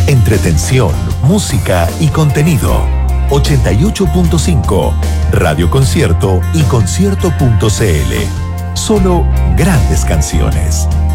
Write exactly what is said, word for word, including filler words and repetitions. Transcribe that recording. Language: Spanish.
Entretención, música y contenido. ochenta y ocho punto cinco, Radio Concierto y concierto punto cl. Solo grandes canciones.